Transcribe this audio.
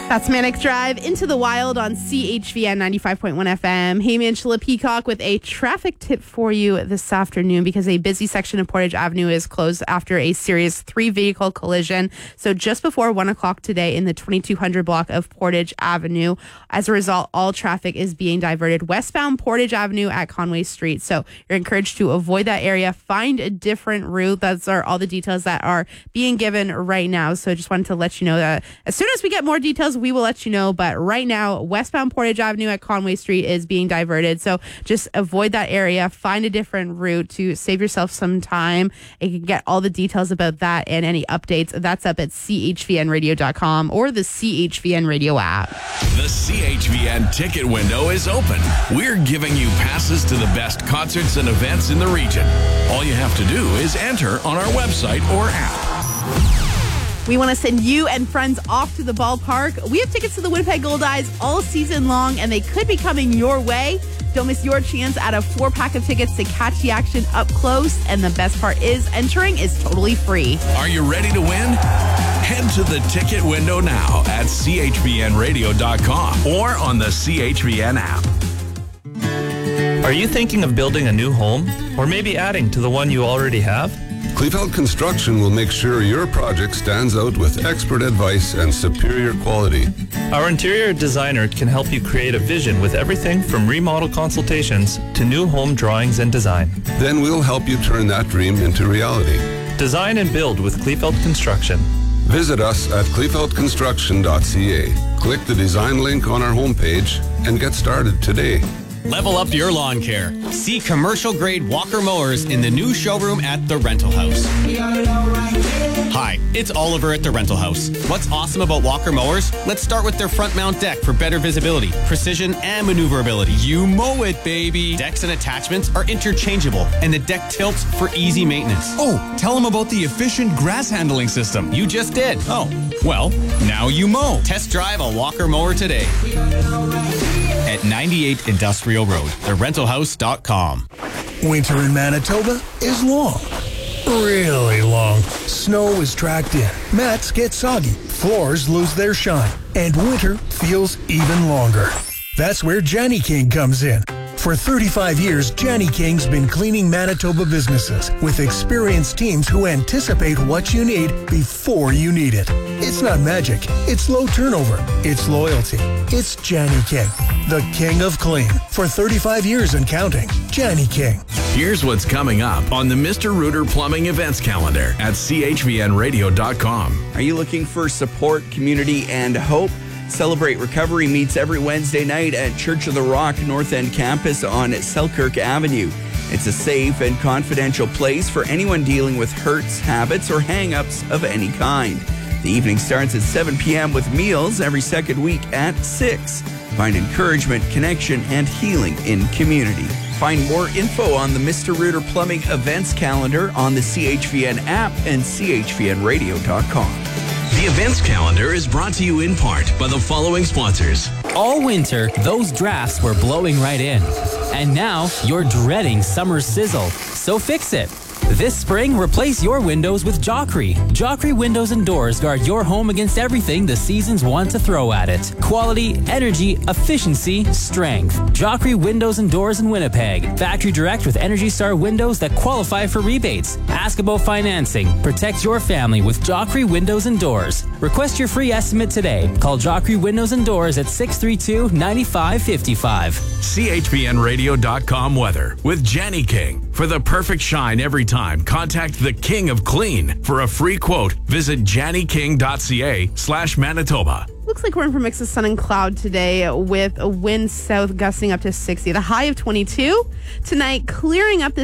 That's Manic Drive Into the Wild on CHVN 95.1 FM. Hey, Angela Peacock with a traffic tip for you this afternoon because a busy section of Portage Avenue is closed after a serious 3-vehicle collision. So just before 1 o'clock today in the 2200 block of Portage Avenue. As a result, all traffic is being diverted westbound Portage Avenue at Conway Street. So you're encouraged to avoid that area. Find a different route. Those are all the details that are being given right now. So just wanted to let you know that as soon as we get more details, we will let you know. But right now, westbound Portage Avenue at Conway Street is being diverted. So just avoid that area. Find a different route to save yourself some time. You can get all the details about that and any updates. That's up at chvnradio.com or the CHVN Radio app. The CHVN ticket window is open. We're giving you passes to the best concerts and events in the region. All you have to do is enter on our website or app. We want to send you and friends off to the ballpark. We have tickets to the Winnipeg Goldeyes all season long, and they could be coming your way. Don't miss your chance at a 4-pack of tickets to catch the action up close. And the best part is entering is totally free. Are you ready to win? Head to the ticket window now at chvnradio.com or on the CHVN app. Are you thinking of building a new home or maybe adding to the one you already have? Kleefeld Construction will make sure your project stands out with expert advice and superior quality. Our interior designer can help you create a vision with everything from remodel consultations to new home drawings and design. Then we'll help you turn that dream into reality. Design and build with Kleefeld Construction. Visit us at kleefeldconstruction.ca. Click the design link on our homepage and get started today. Level up your lawn care. See commercial-grade Walker mowers in the new showroom at The Rental House. Hi, it's Oliver at The Rental House. What's awesome about Walker mowers? Let's start with their front mount deck for better visibility, precision, and maneuverability. You mow it, baby! Decks and attachments are interchangeable, and the deck tilts for easy maintenance. Oh, tell them about the efficient grass handling system. You just did. Oh, well, now you mow. Test drive a Walker mower today at 98 Industrial Road, therentalhouse.com. Winter in Manitoba is long. Really long. Snow is tracked in. Mats get soggy. Floors lose their shine. And winter feels even longer. That's where Janny King comes in. For 35 years, Janny King's been cleaning Manitoba businesses with experienced teams who anticipate what you need before you need it. It's not magic. It's low turnover. It's loyalty. It's Janny King, the king of clean. For 35 years and counting, Janny King. Here's what's coming up on the Mr. Rooter Plumbing events calendar at chvnradio.com. Are you looking for support, community, and hope? Celebrate Recovery meets every Wednesday night at Church of the Rock North End Campus on Selkirk Avenue. It's a safe and confidential place for anyone dealing with hurts, habits, or hang-ups of any kind. The evening starts at 7 p.m. with meals every second week at 6. Find encouragement, connection, and healing in community. Find more info on the Mr. Rooter Plumbing events calendar on the CHVN app and chvnradio.com. The events calendar is brought to you in part by the following sponsors. All winter, those drafts were blowing right in. And now, you're dreading summer sizzle. So fix it. This spring, replace your windows with Joffrey. Joffrey Windows and Doors guard your home against everything the seasons want to throw at it. Quality, energy, efficiency, strength. Joffrey Windows and Doors in Winnipeg. Factory direct with Energy Star windows that qualify for rebates. Ask about financing. Protect your family with Joffrey Windows and Doors. Request your free estimate today. Call Joffrey Windows and Doors at 632-9555. CHVNradio.com weather with Janny King. For the perfect shine every time, contact the King of Clean. For a free quote, visit jannyking.ca/Manitoba. Looks like we're in for a mix of sun and cloud today with a wind south gusting up to 60. The high of 22. Tonight, clearing up the